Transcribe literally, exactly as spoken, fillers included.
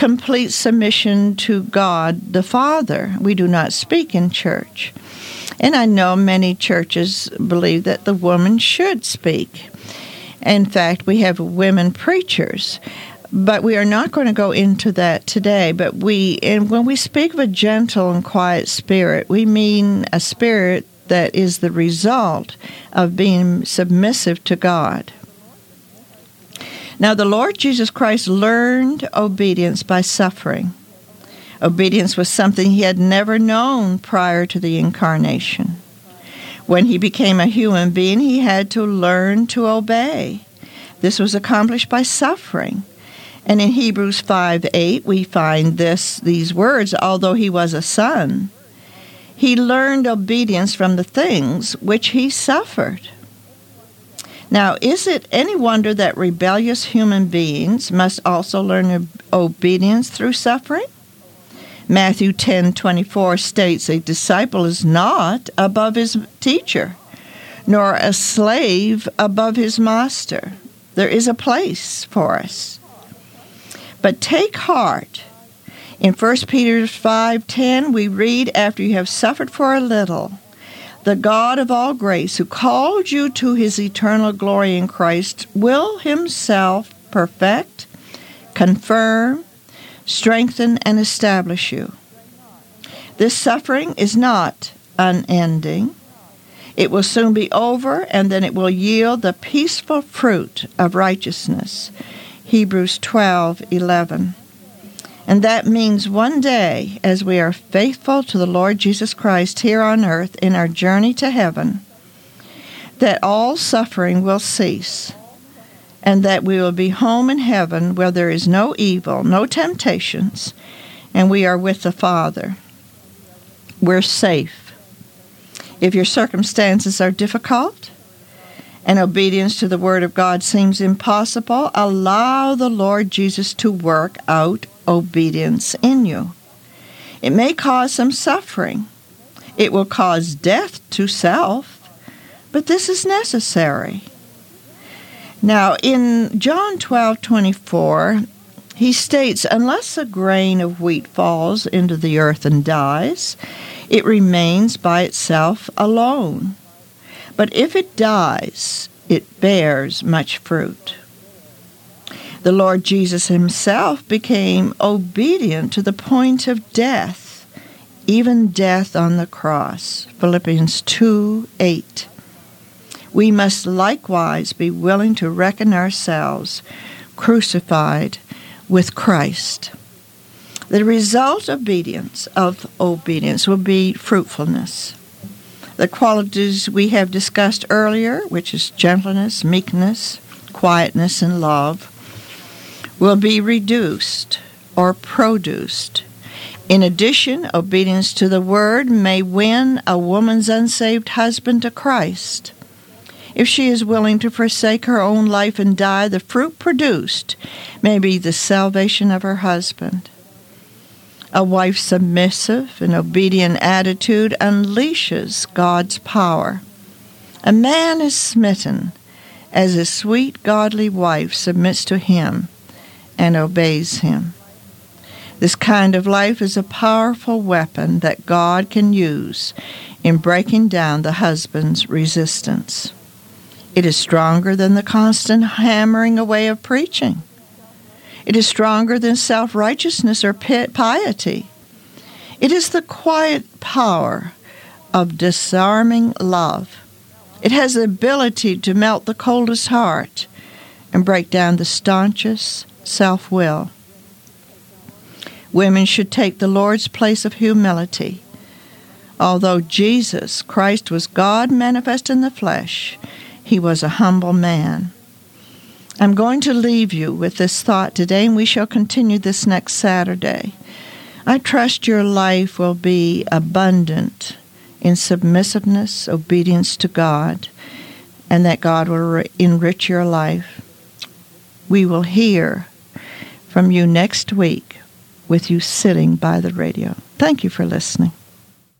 complete submission to God the Father. We do not speak in church. And I know many churches believe that the woman should speak. In fact, we have women preachers. But we are not going to go into that today. But we, and when we speak of a gentle and quiet spirit, we mean a spirit that is the result of being submissive to God. Now, the Lord Jesus Christ learned obedience by suffering. Obedience was something he had never known prior to the incarnation. When he became a human being, he had to learn to obey. This was accomplished by suffering. And in Hebrews five eight, we find this these words, although he was a son, he learned obedience from the things which he suffered. Now, is it any wonder that rebellious human beings must also learn obedience through suffering? Matthew ten twenty-four states, a disciple is not above his teacher, nor a slave above his master. There is a place for us. But take heart. In First Peter five ten, we read, after you have suffered for a little, the God of all grace, who called you to his eternal glory in Christ, will himself perfect, confirm, strengthen, and establish you. This suffering is not unending. It will soon be over, and then it will yield the peaceful fruit of righteousness. Hebrews twelve eleven. And that means one day, as we are faithful to the Lord Jesus Christ here on earth in our journey to heaven, that all suffering will cease, and that we will be home in heaven where there is no evil, no temptations, and we are with the Father. We're safe. If your circumstances are difficult and obedience to the Word of God seems impossible, allow the Lord Jesus to work out obedience in you. It may cause some suffering. It will cause death to self, but this is necessary. Now, in John twelve twenty-four, he states, unless a grain of wheat falls into the earth and dies, it remains by itself alone. But if it dies, it bears much fruit. The Lord Jesus himself became obedient to the point of death, even death on the cross. Philippians two eight. We must likewise be willing to reckon ourselves crucified with Christ. The result of obedience, of obedience will be fruitfulness. The qualities we have discussed earlier, which is gentleness, meekness, quietness, and love, will be reduced or produced. In addition, obedience to the Word may win a woman's unsaved husband to Christ. If she is willing to forsake her own life and die, the fruit produced may be the salvation of her husband. A wife's submissive and obedient attitude unleashes God's power. A man is smitten as a sweet, godly wife submits to him and obeys him. This kind of life is a powerful weapon that God can use in breaking down the husband's resistance. It is stronger than the constant hammering away of preaching. It is stronger than self-righteousness or piety. It is the quiet power of disarming love. It has the ability to melt the coldest heart and break down the staunchest self-will. Women should take the Lord's place of humility. Although Jesus Christ was God manifest in the flesh, he was a humble man. I'm going to leave you with this thought today, and we shall continue this next Saturday. I trust your life will be abundant in submissiveness, obedience to God, and that God will re- enrich your life. We will hear from you next week with you sitting by the radio. Thank you for listening.